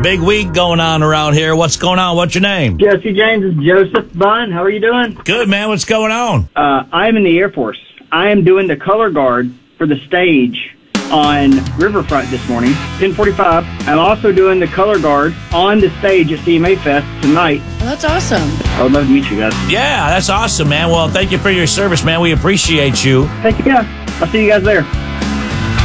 Big week going on around here. What's going on? What's your name? Jesse James is Joseph Bunn. How are you doing? Good, man. What's going on? I'm in the Air Force. I am doing the color guard for the stage on Riverfront this morning, 10:45. I'm also doing the color guard on the stage at CMA Fest tonight. Well, that's awesome. I would love to meet you guys. Yeah, that's awesome, man. Well, thank you for your service, man. We appreciate you. Thank you, guys. I'll see you guys there.